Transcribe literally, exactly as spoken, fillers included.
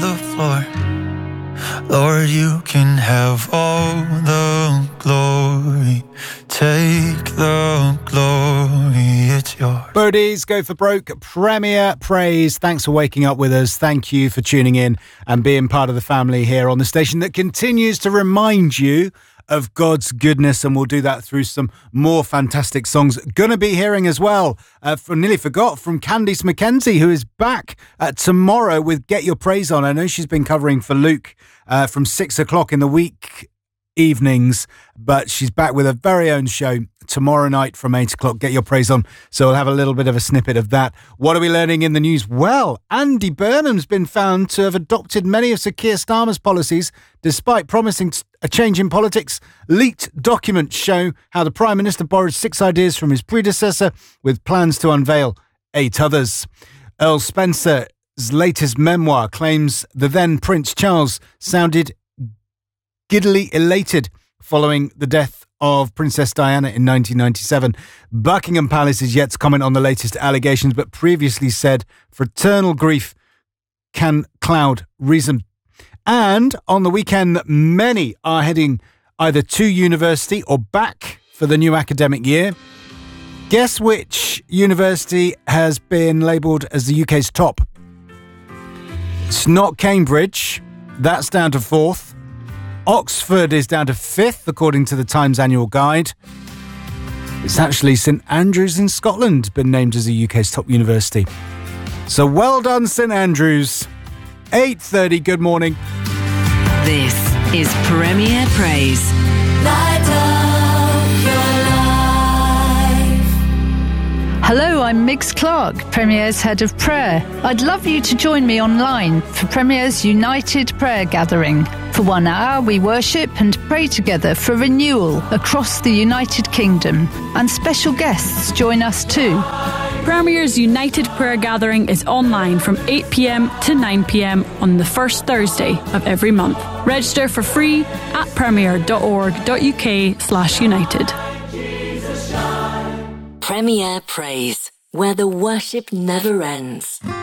the floor. Lord, you can have all the glory. Take the glory, it's yours. Birdies go for broke. Premier Praise. Thanks for waking up with us. Thank you for tuning in and being part of the family here on the station that continues to remind you of God's goodness, and we'll do that through some more fantastic songs. Gonna be hearing as well, uh, from, nearly forgot, from Candice McKenzie, who is back uh, tomorrow with Get Your Praise On. I know she's been covering for Luke uh, from six o'clock in the week evenings, but she's back with her very own show tomorrow night from eight o'clock. Get Your Praise On. So we'll have a little bit of a snippet of that. What are we learning in the news? Well, Andy Burnham's been found to have adopted many of Sir Keir Starmer's policies, despite promising a change in politics. Leaked documents show how the Prime Minister borrowed six ideas from his predecessor, with plans to unveil eight others. Earl Spencer's latest memoir claims the then Prince Charles sounded giddily elated following the death of Princess Diana in nineteen ninety-seven. Buckingham Palace is yet to comment on the latest allegations, but previously said fraternal grief can cloud reason. And on the weekend, many are heading either to university or back for the new academic year. Guess which university has been labelled as the U K's top? It's not Cambridge. That's down to fourth. Oxford is down to fifth, according to the Times Annual Guide. It's actually St Andrews in Scotland, been named as the U K's top university. So well done, St Andrews. eight thirty, good morning. This is Premier Praise. Light up your life. Hello, I'm Migs Clark, Premier's Head of Prayer. I'd love you to join me online for Premier's United Prayer Gathering. For one hour, we worship and pray together for renewal across the United Kingdom. And special guests join us too. Premier's United Prayer Gathering is online from eight p.m. to nine p.m. on the first Thursday of every month. Register for free at premier.org.uk slash united. Premier Praise, where the worship never ends.